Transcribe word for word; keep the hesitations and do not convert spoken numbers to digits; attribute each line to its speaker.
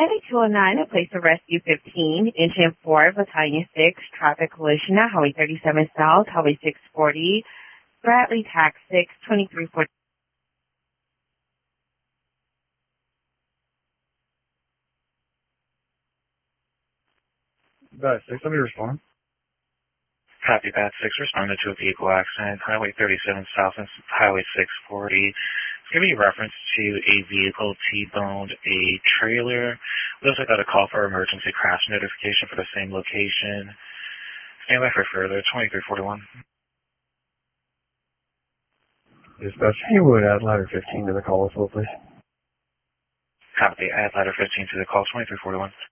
Speaker 1: Heading two oh nine, a place of rescue fifteen, engine four, battalion six, traffic collision at Highway thirty-seven South, Highway six forty, Bradley Tax six, twenty-three forty.
Speaker 2: Bat six, let me respond.
Speaker 3: Copy, Bat six, responded to a vehicle accident, Highway thirty-seven South and Highway six forty. Give me reference to a vehicle T-boned a trailer. We also got a call for emergency crash notification for the same location. Stand by for further, twenty-three forty-one.
Speaker 2: Dispatch, you would add ladder fifteen to the call as well, please.
Speaker 3: Copy, add ladder fifteen to the call, twenty-three forty-one.